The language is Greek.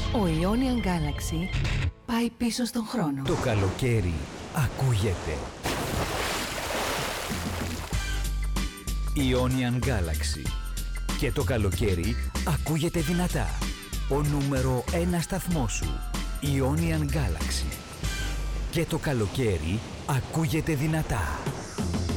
Ο Ionian Galaxy πάει πίσω στον χρόνο. Το καλοκαίρι ακούγεται. Ionian Galaxy. Και το καλοκαίρι ακούγεται δυνατά. Ο νούμερο 1 σταθμός σου. Ionian Galaxy. Και το καλοκαίρι ακούγεται δυνατά.